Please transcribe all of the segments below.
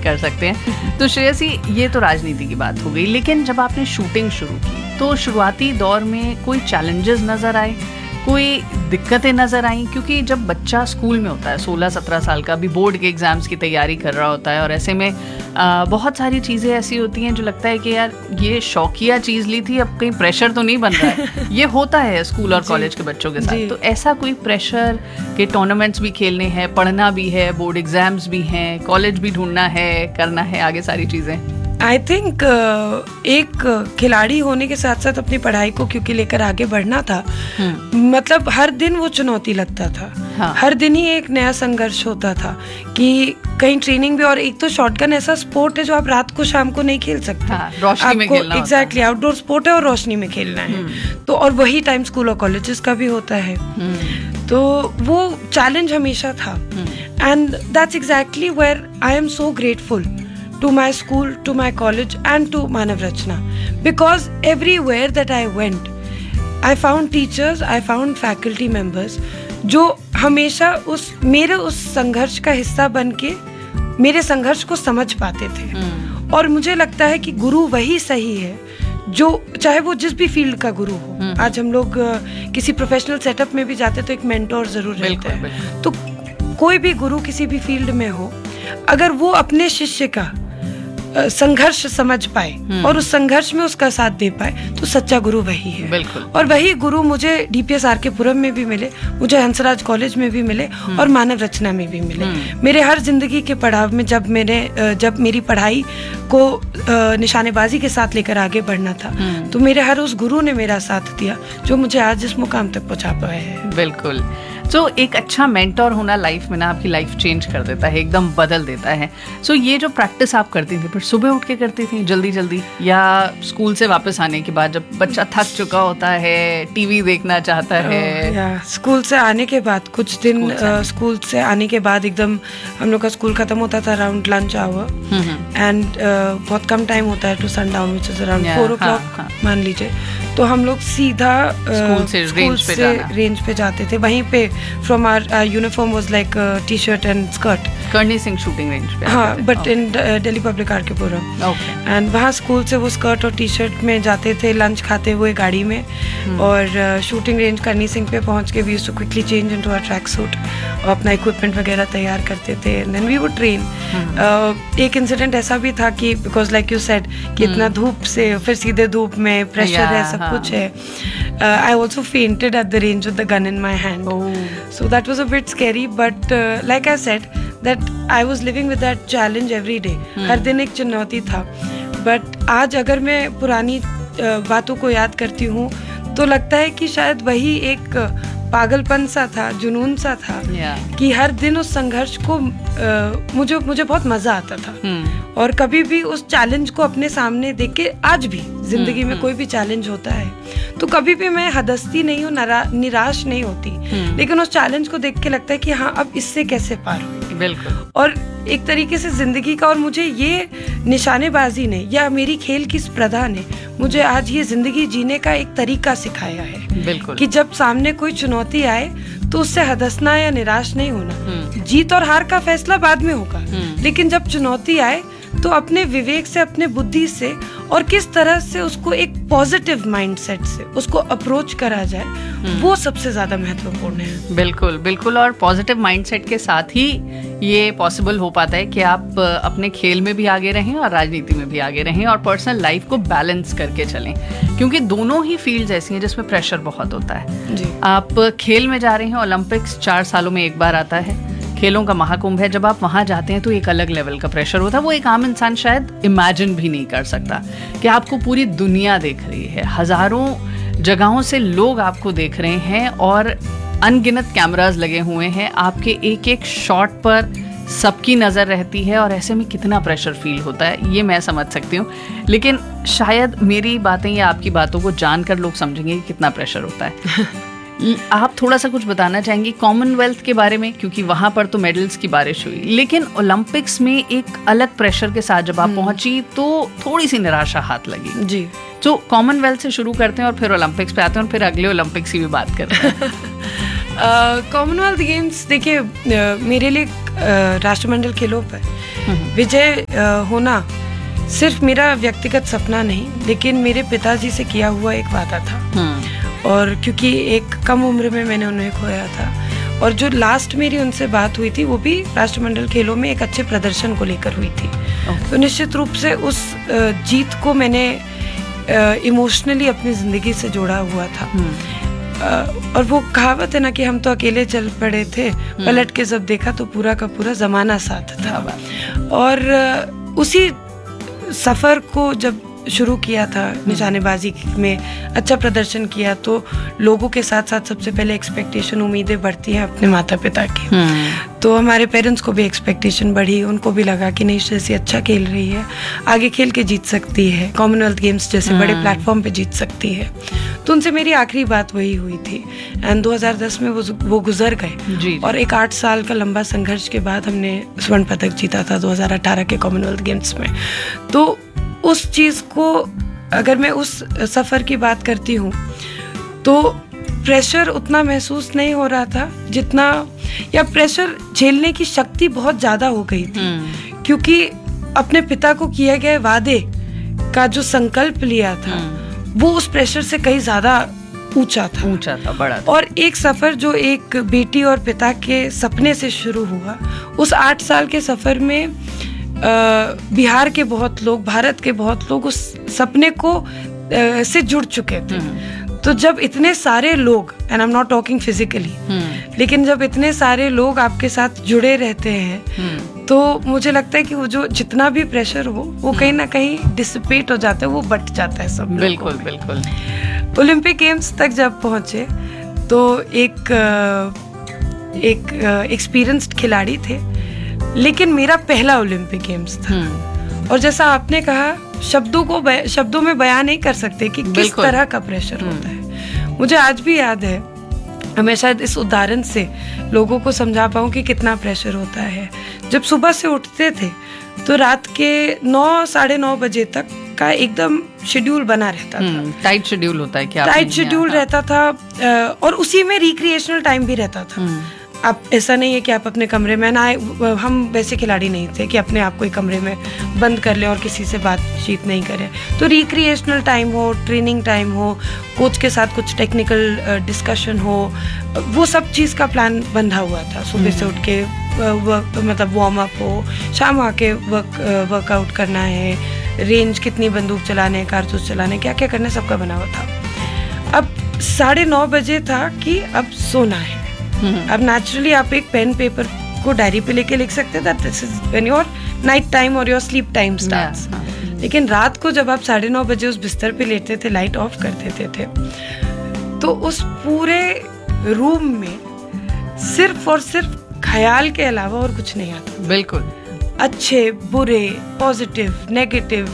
कर सकते हैं। तो श्रेयसी, ये तो राजनीति की बात हो गई, लेकिन जब आपने शूटिंग शुरू की तो शुरुआती दौर में कोई चैलेंजेस नज़र आए, कोई दिक्कतें नज़र आई? क्योंकि जब बच्चा स्कूल में होता है 16-17 साल का, अभी बोर्ड के एग्ज़ाम्स की तैयारी कर रहा होता है, और ऐसे में बहुत सारी चीज़ें ऐसी होती हैं जो लगता है कि यार ये शौकिया चीज़ ली थी, अब कहीं प्रेशर तो नहीं बन रहा है। ये होता है स्कूल और कॉलेज के बच्चों के साथ। तो ऐसा कोई प्रेशर कि टूर्नामेंट्स भी खेलने हैं, पढ़ना भी है, बोर्ड एग्ज़ाम्स भी हैं, कॉलेज भी ढूंढना है, करना है आगे सारी चीज़ें? आई थिंक एक खिलाड़ी होने के साथ साथ अपनी पढ़ाई को क्योंकि लेकर आगे बढ़ना था, मतलब हर दिन वो चुनौती लगता था। हाँ। हर दिन ही एक नया संघर्ष होता था कि कहीं ट्रेनिंग भी, और एक तो शॉटगन ऐसा स्पोर्ट है जो आप रात को शाम को नहीं खेल सकते। हाँ, रोशनी में खेलना होता है। एग्जैक्टली, आउटडोर स्पोर्ट है और रोशनी में खेलना है। तो और वही टाइम स्कूल और कॉलेजेस का भी होता है। तो वो चैलेंज हमेशा था, and that's exactly where I am so grateful to my school, to my college and to Manav Rachna, because everywhere that I went I found teachers, I found faculty members जो हमेशा मेरे उस संघर्ष का हिस्सा बन के मेरे संघर्ष को समझ पाते थे। और मुझे लगता है कि गुरु वही सही है जो, चाहे वो जिस भी फील्ड का गुरु हो। आज हम लोग किसी प्रोफेशनल सेटअप में भी जाते तो एक मेंटोर जरूर रहता है। तो कोई भी गुरु किसी भी फील्ड में हो, अगर वो अपने शिष्य का संघर्ष समझ पाए और उस संघर्ष में उसका साथ दे पाए तो सच्चा गुरु वही है। बिल्कुल। और वही गुरु मुझे डीपीएस आरके पुरम में भी मिले, मुझे हंसराज कॉलेज में भी मिले और मानव रचना में भी मिले। मेरे हर जिंदगी के पड़ाव में जब मेरी पढ़ाई को निशानेबाजी के साथ लेकर आगे बढ़ना था, तो मेरे हर उस गुरु ने मेरा साथ दिया जो मुझे आज इस मुकाम तक पहुंचा पाया है। बिल्कुल। सो एक अच्छा मेंटोर होना लाइफ में ना आपकी लाइफ चेंज कर देता है, एकदम बदल देता है। सो ये जो प्रैक्टिस आप करती थी, फिर सुबह उठ के करती थी जल्दी जल्दी, या स्कूल से वापस आने के बाद जब बच्चा थक चुका होता है, टीवी देखना चाहता है? स्कूल से आने के बाद कुछ दिन, स्कूल से आने के बाद एकदम हम लोग का स्कूल खत्म होता था अराउंड लंच आवर, एंड बहुत कम टाइम होता है to sundown, which is around 4 o'clock मान लीजिए। तो हम लोग सीधा स्कूल से रेंज पे जाते थे। वहीं पे from our uniform was like T shirt and skirt. Karni Singh shooting range पे? हाँ, but in Delhi public R K Puram. And वहाँ स्कूल से वो स्कर्ट और टी शर्ट में जाते थे, लंच खाते हुए गाड़ी में, और शूटिंग रेंज कर्णी सिंह पे पहुँच के we used to quickly change into our track suit और अपना इक्विपमेंट वगैरह तैयार करते थे, and then we would train. एक इंसिडेंट ऐसा भी था कि बिकॉज लाइक यू सेड कि इतना धूप से, फिर सीधे धूप में, प्रेशर है, सब कुछ है। I also fainted at the range with the gun in my hand. So that was a bit scary, but like I said, that I was living with that challenge every day. हर दिन एक चुनौती था। But आज अगर मैं पुरानी बातों को याद करती हूँ तो लगता है कि शायद वही एक पागलपन सा था, जुनून सा था, कि हर दिन उस संघर्ष को मुझे बहुत मजा आता था। और कभी भी उस चैलेंज को अपने सामने देख के, आज भी जिंदगी में कोई भी चैलेंज होता है तो कभी भी मैं हदस्ती नहीं हूँ, निराश नहीं होती, लेकिन उस चैलेंज को देख के लगता है कि हाँ, अब इससे कैसे पार हो। बिल्कुल। और एक तरीके से जिंदगी का, और मुझे ये निशानेबाजी ने या मेरी खेल की स्पर्धा ने मुझे आज ये जिंदगी जीने का एक तरीका सिखाया है। बिल्कुल। कि जब सामने कोई चुनौती आए तो उससे हदसना या निराश नहीं होना। जीत और हार का फैसला बाद में होगा, लेकिन जब चुनौती आए तो अपने विवेक से, अपने बुद्धि से, और किस तरह से उसको एक पॉजिटिव माइंडसेट से उसको अप्रोच करा जाए, वो सबसे ज्यादा महत्वपूर्ण है। बिल्कुल बिल्कुल। और पॉजिटिव माइंडसेट के साथ ही ये पॉसिबल हो पाता है कि आप अपने खेल में भी आगे रहें और राजनीति में भी आगे रहें और पर्सनल लाइफ को बैलेंस करके चलें, क्योंकि दोनों ही फील्ड्स ऐसी हैं जिसमें प्रेशर बहुत होता है जी। आप खेल में जा रहे हैं, ओलंपिक्स 4 सालों में एक बार आता है, खेलों का महाकुंभ है। जब आप वहाँ जाते हैं तो एक अलग लेवल का प्रेशर होता है, वो एक आम इंसान शायद इमेजिन भी नहीं कर सकता कि आपको पूरी दुनिया देख रही है, हजारों जगहों से लोग आपको देख रहे हैं और अनगिनत कैमरास लगे हुए हैं, आपके एक एक शॉट पर सबकी नज़र रहती है, और ऐसे में कितना प्रेशर फील होता है ये मैं समझ सकती हूँ। लेकिन शायद मेरी बातें या आपकी बातों को जानकर लोग समझेंगे कि कितना प्रेशर होता है। आप थोड़ा सा कुछ बताना चाहेंगी कॉमनवेल्थ के बारे में, क्योंकि वहाँ पर तो मेडल्स की बारिश हुई, लेकिन ओलंपिक्स में एक अलग प्रेशर के साथ जब आप पहुँची तो थोड़ी सी निराशा हाथ लगी जी। तो कॉमनवेल्थ से शुरू करते हैं और फिर ओलंपिक्स पे आते हैं और फिर अगले ओलंपिक्स की भी बात करते हैं। कॉमनवेल्थ गेम्स देखिए, मेरे लिए राष्ट्रमंडल खेलों पर विजय होना सिर्फ मेरा व्यक्तिगत सपना नहीं, लेकिन मेरे पिताजी से किया हुआ एक वादा था। और क्योंकि एक कम उम्र में मैंने उन्हें खोया था, और जो लास्ट मेरी उनसे बात हुई थी वो भी राष्ट्रमंडल खेलों में एक अच्छे प्रदर्शन को लेकर हुई थी। तो निश्चित रूप से उस जीत को मैंने इमोशनली अपनी ज़िंदगी से जोड़ा हुआ था। और वो कहावत है ना कि हम तो अकेले चल पड़े थे, पलट के जब देखा तो पूरा का पूरा ज़माना साथ था। और उसी सफ़र को जब शुरू किया था, निशानेबाजी में अच्छा प्रदर्शन किया, तो लोगों के साथ साथ सबसे पहले एक्सपेक्टेशन, उम्मीदें बढ़ती हैं अपने माता पिता की। तो हमारे पेरेंट्स को भी एक्सपेक्टेशन बढ़ी, उनको भी लगा कि नहीं, जैसे अच्छा खेल रही है, आगे खेल के जीत सकती है, कॉमनवेल्थ गेम्स जैसे बड़े प्लेटफॉर्म पे जीत सकती है। तो उनसे मेरी आखिरी बात वही हुई थी। एंड 2010 में वो गुजर गए, और एक 8 साल का लंबा संघर्ष के बाद हमने स्वर्ण पदक जीता था 2018 के कॉमनवेल्थ गेम्स में। तो उस चीज़ को, अगर मैं उस सफ़र की बात करती हूँ, तो प्रेशर उतना महसूस नहीं हो रहा था जितना, या प्रेशर झेलने की शक्ति बहुत ज़्यादा हो गई थी, क्योंकि अपने पिता को किए गए वादे का जो संकल्प लिया था वो उस प्रेशर से कहीं ज़्यादा ऊंचा था, बड़ा था। और एक सफ़र जो एक बेटी और पिता के सपने से शुरू हुआ, उस 8 साल के सफ़र में बिहार के बहुत लोग, भारत के बहुत लोग उस सपने को से जुड़ चुके थे। तो जब इतने सारे लोग, and I am not talking physically, लेकिन जब इतने सारे लोग आपके साथ जुड़े रहते हैं, तो मुझे लगता है कि वो जो जितना भी प्रेशर हो वो कहीं ना कहीं डिसिपेट हो जाता है, वो बट जाता है सब। बिल्कुल बिल्कुल। ओलंपिक गेम्स तक जब पहुंचे तो एक एक्सपीरियंस्ड खिलाड़ी थे, लेकिन मेरा पहला ओलंपिक गेम्स था। और जैसा आपने कहा, शब्दों में बयान नहीं कर सकते कि किस तरह का प्रेशर होता है। मुझे आज भी याद है, मैं शायद इस उदाहरण से लोगों को समझा पाऊँ कि कितना प्रेशर होता है। जब सुबह से उठते थे तो रात के 9, साढ़े 9 बजे तक का एकदम शेड्यूल बना रहता था। टाइट शेड्यूल होता है क्या? टाइट शेड्यूल रहता था, और उसी में रिक्रिएशनल टाइम भी रहता था। आप ऐसा नहीं है कि आप अपने कमरे में ना, हम वैसे खिलाड़ी नहीं थे कि अपने आप को एक कमरे में बंद कर लें और किसी से बातचीत नहीं करें। तो रिक्रिएशनल टाइम हो, ट्रेनिंग टाइम हो, कोच के साथ कुछ टेक्निकल डिस्कशन हो, वो सब चीज़ का प्लान बंधा हुआ था। सुबह से उठ के मतलब वार्म अप हो, शाम आके वर्कआउट करना है, रेंज कितनी बंदूक चलाने, कारतूस चलाने, क्या क्या करना, सबका बना हुआ था। अब 9:30 बजे था कि अब सोना है। अब नेचुरली आप एक पेन पेपर को डायरी पे लेके लिख सकते थे, this is when your night time और योर स्लीप टाइम स्टार्ट्स। लेकिन रात को जब आप 9:30 बजे उस बिस्तर पे लेटते थे, लाइट ऑफ कर देते थे, तो उस पूरे रूम में सिर्फ और सिर्फ ख्याल के अलावा और कुछ नहीं आता। बिल्कुल। अच्छे, बुरे, पॉजिटिव, नेगेटिव,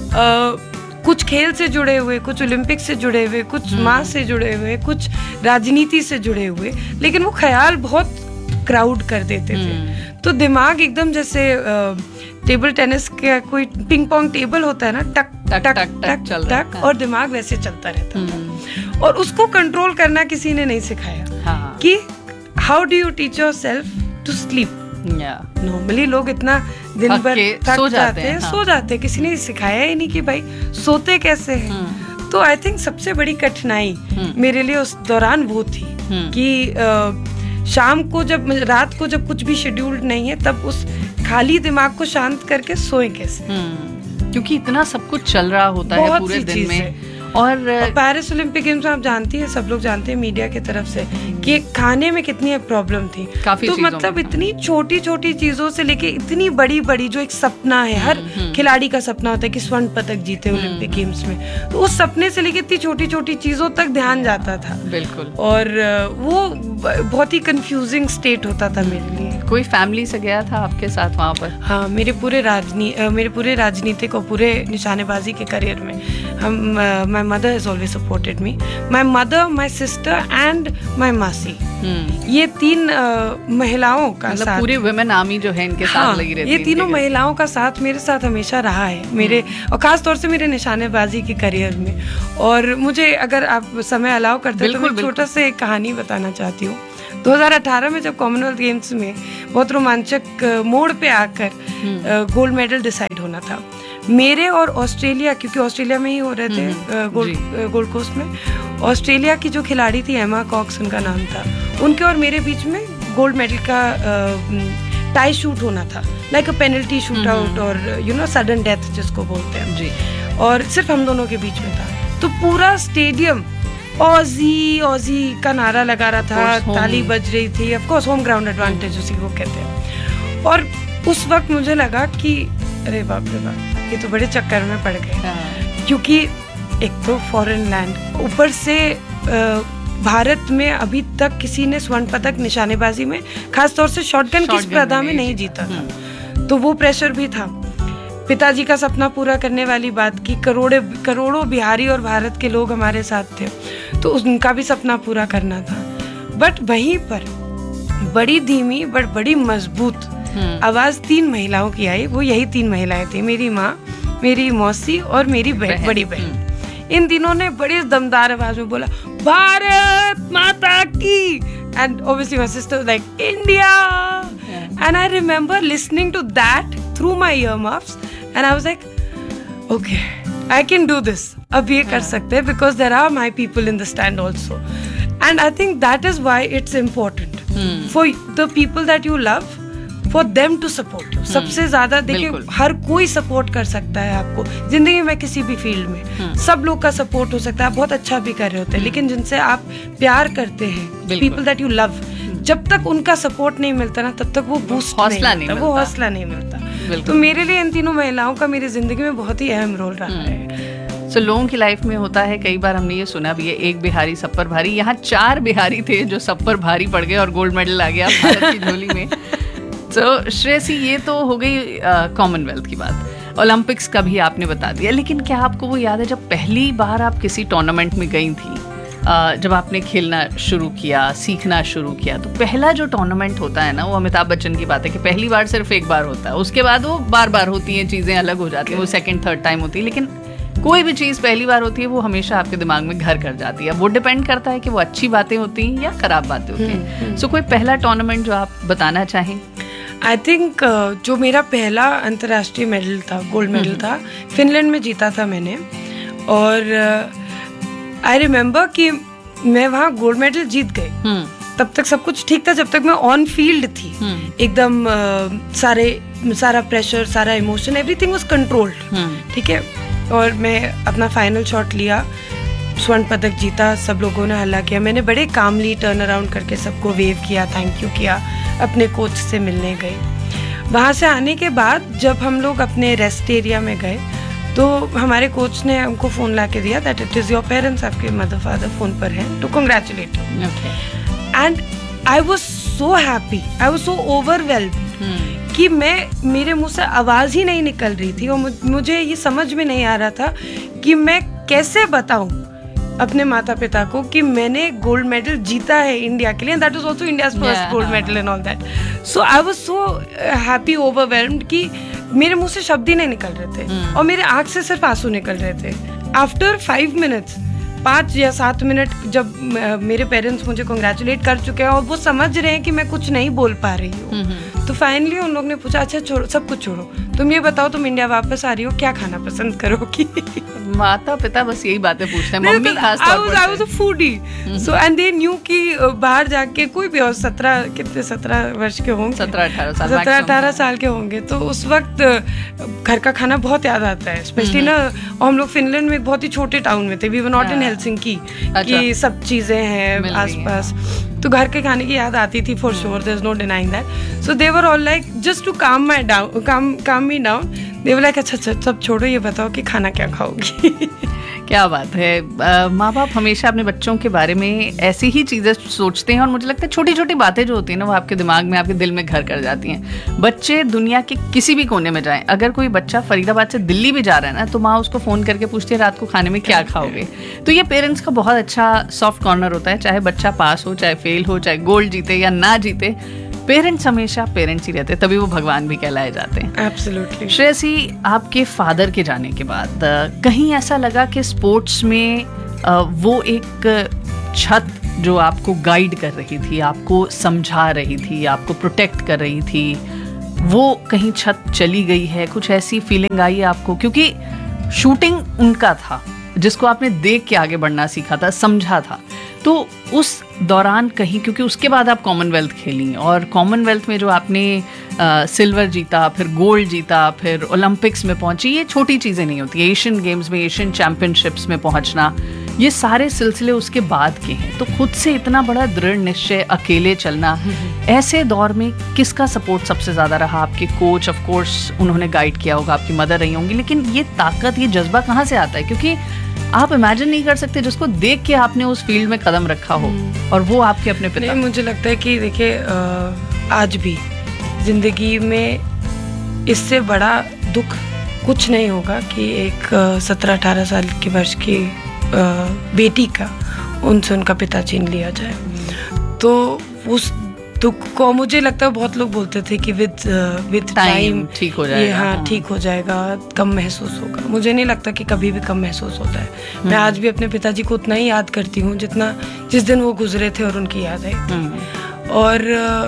कुछ खेल से जुड़े हुए, कुछ ओलंपिक से जुड़े हुए, कुछ माँ से जुड़े हुए, कुछ राजनीति से जुड़े हुए, लेकिन वो ख्याल बहुत क्राउड कर देते थे। तो दिमाग एकदम जैसे टेबल टेनिस का कोई पिंग पोंग टेबल होता है ना, टक टक टक टक टक टक, और दिमाग वैसे चलता रहता था। और उसको कंट्रोल करना किसी ने नहीं सिखाया कि how do you teach your self to sleep. Normally लोग इतना दिन भर थक जाते हैं, सो जाते हैं, किसी ने सिखाया ही नहीं कि भाई सोते कैसे हैं। तो आई थिंक सबसे बड़ी कठिनाई मेरे लिए उस दौरान वो थी कि शाम को जब, रात को जब कुछ भी शेड्यूल्ड नहीं है, तब उस खाली दिमाग को शांत करके सोएं कैसे, क्योंकि इतना सब कुछ चल रहा होता है पूरे दिन में। और पेरिस ओलंपिक गेम्स में आप जानती हैं, सब लोग जानते हैं मीडिया की तरफ से, कि खाने में कितनी प्रॉब्लम थी। काफी तो मतलब इतनी छोटी छोटी चीजों से लेके इतनी बड़ी बड़ी, जो एक सपना है, हर खिलाड़ी का सपना होता है कि स्वर्ण पदक जीते ओलंपिक गेम्स में, तो उस सपने से लेके इतनी छोटी छोटी चीजों तक ध्यान जाता था। बिल्कुल। और वो बहुत ही कंफ्यूजिंग स्टेट होता था मेरे लिए। कोई फैमिली से गया था आपके साथ वहाँ पर? हाँ, मेरे पूरे राजनीतिक और पूरे निशानेबाजी के करियर में हम, my mother has always supported me. My mother, my sister and my मासी, ये 3 महिलाओं का साथ, पूरी वुमेन आर्मी जो है इनके साथ लगी रहती है। ये तीनों महिलाओं का साथ मेरे साथ हमेशा रहा है, मेरे, और खास तौर से मेरे निशानेबाजी के करियर में। और मुझे, अगर आप समय अलाउ करते हैं, तो मैं छोटा सा एक कहानी बताना चाहती हूँ। 2018 में जब कॉमनवेल्थ गेम्स में बहुत रोमांचक मोड़ पे आकर गोल्ड मेडल डिसाइड होना था मेरे और ऑस्ट्रेलिया, क्योंकि ऑस्ट्रेलिया में ही हो रहे थे गोल्ड कोस्ट में, ऑस्ट्रेलिया की जो खिलाड़ी थी एमा कॉक्स उनका नाम था, उनके और मेरे बीच में गोल्ड मेडल का टाई शूट होना था, like a penalty shoot out और यू नो सडन डेथ जिसको बोलते हैं जी, और सिर्फ हम दोनों के बीच में था। तो पूरा स्टेडियम ऑजी ऑजी का नारा लगा रहा था, ताली बज रही थी, of course home ground advantage उसी को कहते हैं। और उस वक्त मुझे लगा कि अरे बाप रे बाप, ये तो बड़े चक्कर में पड़ गए, क्योंकि एक तो फॉरेन लैंड, ऊपर से भारत में अभी तक किसी ने स्वर्ण पदक निशानेबाजी में, खासतौर से शॉटगन की स्पर्धा में नहीं जीता था, तो वो प्रेशर भी था। पिताजी का सपना पूरा करने वाली बात की, करोड़ों बिहारी और भारत के लोग हमारे साथ थे, तो उनका भी सपना पूरा करना था। बट वहीं पर बड़ी धीमी बट बड़ी मजबूत आवाज 3 महिलाओं की आई। वो यही 3 महिलाएं थी, मेरी माँ, मेरी मौसी और मेरी बड़ी बहन। इन तीनों ने बड़ी दमदार आवाज में बोला भारत माता की, and obviously my sister like India, and I remember listening to that through my ईयरमफ्स and I was like okay I can do this, अब ये कर सकते हैं, because there are my people in the stand also, and I think that is why it's important for the people that you love, for them to support you. सबसे ज्यादा देखिए, हर कोई support कर सकता है आपको जिंदगी में, किसी भी फील्ड में सब लोग का सपोर्ट हो सकता है, आप बहुत अच्छा भी कर रहे होते हैं, लेकिन जिनसे आप प्यार करते हैं, पीपल दैट यू लव, जब तक उनका सपोर्ट नहीं मिलता ना, तब तक वो बूस्ट हौसला नहीं मिलता, वो हौसला नहीं मिलता। तो मेरे लिए इन तीनों महिलाओं का मेरी जिंदगी में बहुत ही अहम रोल रहा है। सो लोगों की लाइफ में होता है, कई बार हमने ये सुना भी है, एक बिहारी सब पर भारी। यहाँ 4 बिहारी थे जो सब पर भारी पड़ गए और गोल्ड मेडल आ गया भारत की झोली में। तो श्रेयसी, ये तो हो गई कॉमनवेल्थ की बात, ओलंपिक्स का भी आपने बता दिया, लेकिन क्या आपको वो याद है जब पहली बार आप किसी टूर्नामेंट में गई थी, जब आपने खेलना शुरू किया, सीखना शुरू किया, तो पहला जो टूर्नामेंट होता है ना, वो अमिताभ बच्चन की बात है कि पहली बार सिर्फ एक बार होता है, उसके बाद वो बार बार होती हैं, चीज़ें अलग हो जाती हैं, वो सेकंड थर्ड टाइम होती है, लेकिन कोई भी चीज़ पहली बार होती है वो हमेशा आपके दिमाग में घर कर जाती है। वो डिपेंड करता है कि वो अच्छी बातें होती हैं या खराब बातें होती हैं। सो कोई पहला टूर्नामेंट जो आप बताना चाहें? आई थिंक जो मेरा पहला अंतर्राष्ट्रीय मेडल था, गोल्ड मेडल था, फिनलैंड में जीता था मैंने, और आई रिमेम्बर कि मैं वहाँ गोल्ड मेडल जीत गई। तब तक सब कुछ ठीक था, जब तक मैं ऑन फील्ड थी, एकदम सारा प्रेशर, सारा इमोशन, एवरीथिंग वाज कंट्रोल्ड, ठीक है। और मैं अपना फाइनल शॉट लिया, स्वर्ण पदक जीता, सब लोगों ने हल्ला किया, मैंने बड़े कामली टर्न अराउंड करके सबको वेव किया, थैंक यू किया, अपने कोच से मिलने गई। वहाँ से आने के बाद जब हम लोग अपने रेस्ट एरिया में गए, तो हमारे कोच ने हमको फ़ोन ला के दिया that it is your parents, आपके मदर फादर फ़ोन पर हैं, to congratulate you. And I was so happy, I was so overwhelmed कि मेरे मुंह से आवाज़ ही नहीं निकल रही थी, और मुझे ये समझ में नहीं आ रहा था कि मैं कैसे बताऊं अपने माता पिता को कि मैंने गोल्ड मेडल जीता है इंडिया के लिए, that was also India's first gold medal and all that. So I was so happy, overwhelmed कि मेरे मुंह से शब्द ही नहीं निकल रहे थे, और मेरे आँख से सिर्फ आंसू निकल रहे थे। आफ्टर 5 मिनट्स, 5 या 7 मिनट, जब मेरे पेरेंट्स मुझे कंग्रेचुलेट कर चुके हैं और वो समझ रहे हैं कि मैं कुछ नहीं बोल पा रही हूँ, तो फाइनली उन लोग ने पूछा, अच्छा छोड़ो, सब कुछ छोड़ो, तुम ये बताओ, तुम इंडिया वापस आ रही हो, क्या खाना पसंद करोगी? माता पिता बस यही बातें पूछते हैं, मम्मी खास तौर पर। I was a foodie, so and they knew कि बाहर जाके कोई भी, और 17 वर्ष के होंगे, 17-18 साल के होंगे, तो उस वक्त घर का खाना बहुत याद आता है, स्पेशली ना, और हम लोग फिनलैंड में एक बहुत ही छोटे टाउन में थे, we were not in Helsinki, कि सब चीजें हैं आसपास, तो घर के खाने की याद आती थी for sure, there is no denying that. So they were all like, just to काम me down, they were like, अच्छा सब छोड़ो, ये बताओ कि खाना क्या खाओगी। क्या बात है। माँ बाप हमेशा अपने बच्चों के बारे में ऐसी ही चीज़ें सोचते हैं, और मुझे लगता है छोटी छोटी बातें जो होती हैं ना, वो आपके दिमाग में, आपके दिल में घर कर जाती हैं। बच्चे दुनिया के किसी भी कोने में जाएं, अगर कोई बच्चा फरीदाबाद से दिल्ली भी जा रहा है ना, तो माँ उसको फ़ोन करके पूछती है रात को खाने में क्या खाओगे। तो ये पेरेंट्स का बहुत अच्छा सॉफ्ट कॉर्नर होता है, चाहे बच्चा पास हो, चाहे फेल हो, चाहे गोल्ड जीते या ना जीते, पेरेंट्स हमेशा पेरेंट्स ही रहते हैं, तभी वो भगवान भी कहलाए जाते हैं। एब्सोल्युटली। श्रेयसी, आपके फादर के जाने के बाद कहीं ऐसा लगा कि स्पोर्ट्स में वो एक छत जो आपको गाइड कर रही थी, आपको समझा रही थी, आपको प्रोटेक्ट कर रही थी, वो कहीं छत चली गई है? कुछ ऐसी फीलिंग आई है आपको? क्योंकि शूटिंग उनका था जिसको आपने देख के आगे बढ़ना सीखा था, समझा था, तो उस दौरान कहीं, क्योंकि उसके बाद आप कॉमनवेल्थ खेली और कॉमनवेल्थ में जो आपने सिल्वर जीता, फिर गोल्ड जीता, फिर ओलंपिक्स में पहुंची, ये छोटी चीज़ें नहीं होती। एशियन गेम्स में, एशियन चैम्पियनशिप्स में पहुंचना, ये सारे सिलसिले उसके बाद के हैं। तो खुद से इतना बड़ा दृढ़ निश्चय, अकेले चलना, ऐसे दौर में किसका सपोर्ट सबसे ज़्यादा रहा? आपके कोच, ऑफ कोर्स उन्होंने गाइड किया होगा, आपकी मदर रही होंगी, लेकिन ये ताकत, ये जज्बा कहाँ से आता है? क्योंकि आप इमेजिन नहीं कर सकते जिसको देख के आपने उस फील्ड में कदम रखा हो और वो आपके अपने पिता। नहीं, मुझे लगता है कि देखिए, आज भी जिंदगी में इससे बड़ा दुख कुछ नहीं होगा कि एक 17-18 साल की वर्ष की बेटी का उनसे उनका पिता छीन लिया जाए। तो उस दुख को, मुझे लगता है बहुत लोग बोलते थे कि विद टाइम ठीक हो जाएगा, हाँ ठीक हो जाएगा, कम महसूस होगा। मुझे नहीं लगता कि कभी भी कम महसूस होता है। मैं आज भी अपने पिताजी को उतना ही याद करती हूँ जितना जिस दिन वो गुजरे थे और उनकी याद आई थी। और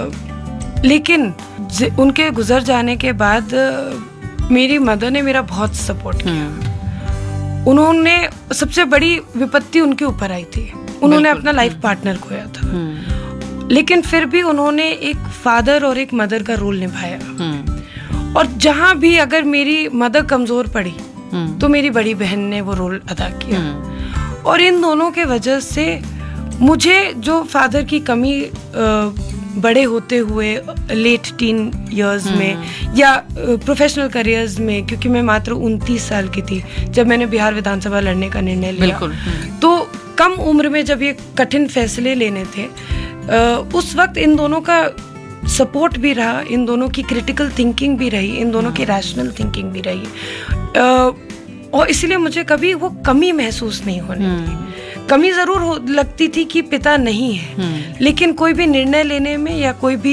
लेकिन उनके गुजर जाने के बाद मेरी मदर ने मेरा बहुत सपोर्ट किया। उन्होंने, सबसे बड़ी विपत्ति उनके ऊपर आई थी, उन्होंने अपना लाइफ पार्टनर खोया था, लेकिन फिर भी उन्होंने एक फादर और एक मदर का रोल निभाया। और जहां भी अगर मेरी मदर कमजोर पड़ी तो मेरी बड़ी बहन ने वो रोल अदा किया। और इन दोनों के वजह से मुझे जो फादर की कमी बड़े होते हुए लेट टीन इयर्स में या प्रोफेशनल करियर्स में, क्योंकि मैं मात्र 29 साल की थी जब मैंने बिहार विधानसभा लड़ने का निर्णय लिया। तो कम उम्र में जब ये कठिन फैसले लेने थे, उस वक्त इन दोनों का सपोर्ट भी रहा, इन दोनों की क्रिटिकल थिंकिंग भी रही, इन दोनों की रैशनल थिंकिंग भी रही। और इसलिए मुझे कभी वो कमी महसूस नहीं होने दी। कमी जरूर लगती थी कि पिता नहीं है, लेकिन कोई भी निर्णय लेने में या कोई भी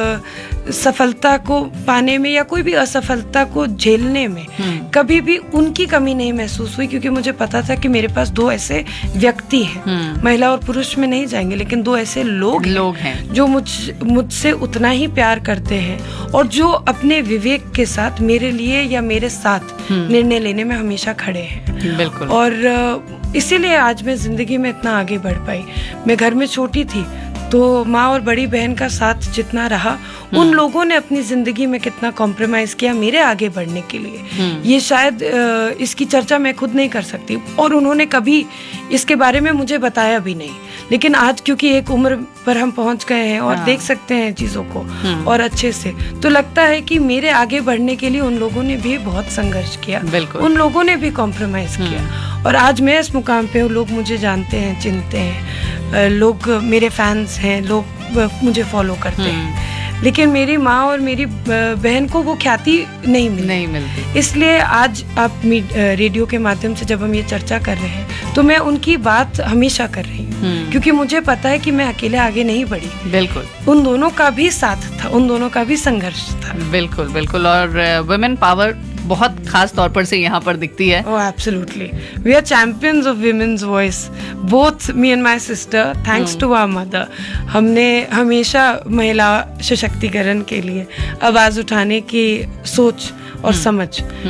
सफलता को पाने में या कोई भी असफलता को झेलने में कभी भी उनकी कमी नहीं महसूस हुई, क्योंकि मुझे पता था कि मेरे पास दो ऐसे व्यक्ति हैं, महिला और पुरुष में नहीं जाएंगे, लेकिन दो ऐसे लोग हैं जो मुझसे उतना ही प्यार करते हैं और जो अपने विवेक के साथ मेरे लिए या मेरे साथ निर्णय लेने में हमेशा खड़े हैं। बिल्कुल। और इसीलिए आज मैं जिंदगी में इतना आगे बढ़ पाई। मैं घर में छोटी थी तो माँ और बड़ी बहन का साथ जितना रहा, उन लोगों ने अपनी जिंदगी में कितना कॉम्प्रोमाइज किया मेरे आगे बढ़ने के लिए, ये शायद इसकी चर्चा मैं खुद नहीं कर सकती। और उन्होंने कभी इसके बारे में मुझे बताया भी नहीं, लेकिन आज क्योंकि एक उम्र पर हम पहुंच गए हैं और देख सकते हैं चीज़ों को और अच्छे से, तो लगता है कि मेरे आगे बढ़ने के लिए उन लोगों ने भी बहुत संघर्ष किया, उन लोगों ने भी कॉम्प्रोमाइज किया। और आज मैं इस मुकाम पे हूँ, लोग मुझे जानते हैं, चिन्हते हैं, लोग मेरे फैंस हैं, लोग मुझे फॉलो करते हैं, लेकिन मेरी माँ और मेरी बहन को वो ख्याति नहीं मिलती। इसलिए आज आप रेडियो के माध्यम से जब हम ये चर्चा कर रहे हैं तो मैं उनकी बात हमेशा कर रही हूँ, क्योंकि मुझे पता है कि मैं अकेले आगे नहीं बढ़ी। बिल्कुल, उन दोनों का भी साथ था, उन दोनों का भी संघर्ष था। बिल्कुल बिल्कुल। और वुमेन पावर बहुत खास तौर पर से यहाँ पर दिखती है। Oh, absolutely. We are champions of women's voice. Both me and my sister, thanks to our mother. हमने हमेशा महिला सशक्तिकरण के लिए आवाज उठाने की सोच और समझ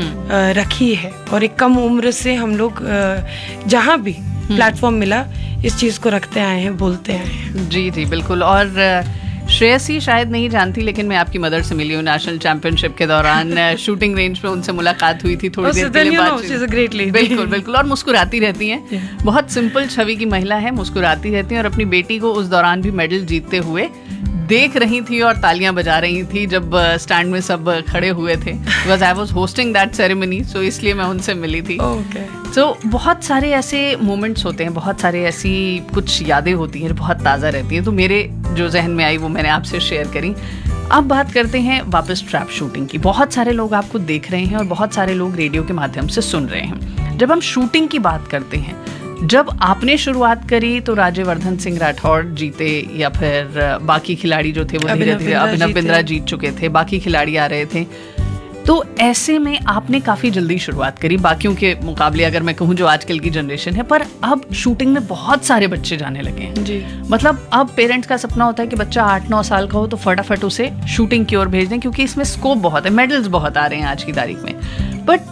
रखी है, और एक कम उम्र से हम लोग जहाँ भी प्लेटफॉर्म मिला इस चीज को रखते आए हैं, बोलते आए हैं। जी जी बिल्कुल। और श्रेयसी शायद नहीं जानती, लेकिन मैं आपकी मदर से मिली हूँ नेशनल चैंपियनशिप के दौरान। शूटिंग रेंज पे उनसे मुलाकात हुई थी, थोड़ी देर के लिए बातचीत। बिल्कुल बिल्कुल। और मुस्कुराती रहती हैं, बहुत सिंपल छवि की महिला है, मुस्कुराती रहती हैं और अपनी बेटी को उस दौरान भी मेडल जीतते हुए देख रही थी और तालियां बजा रही थी जब स्टैंड में सब खड़े हुए थे। Because I was hosting that ceremony, सो इसलिए मैं उनसे मिली थी। तो बहुत सारे ऐसे मोमेंट्स होते हैं, बहुत सारे ऐसी कुछ यादें होती हैं बहुत ताज़ा रहती हैं, तो मेरे जो जहन में आई वो मैंने आपसे शेयर करी। अब बात करते हैं वापस ट्रैप शूटिंग की। बहुत सारे लोग आपको देख रहे हैं और बहुत सारे लोग रेडियो के माध्यम से सुन रहे हैं। जब हम शूटिंग की बात करते हैं, जब आपने शुरुआत करी तो राज्यवर्धन सिंह राठौड़ जीते या फिर बाकी खिलाड़ी जो थे वो धीरे धीरे, अभिनव बिंद्रा जीत चुके थे, बाकी खिलाड़ी आ रहे थे। तो ऐसे में आपने काफ़ी जल्दी शुरुआत करी बाकियों के मुकाबले, अगर मैं कहूँ जो आजकल की जनरेशन है, पर अब शूटिंग में बहुत सारे बच्चे जाने लगे हैं जी। मतलब अब पेरेंट्स का सपना होता है कि बच्चा 8-9 साल का हो तो फटाफट उसे शूटिंग की ओर भेज दें, क्योंकि इसमें स्कोप बहुत है, मेडल्स बहुत आ रहे हैं आज की तारीख में। बट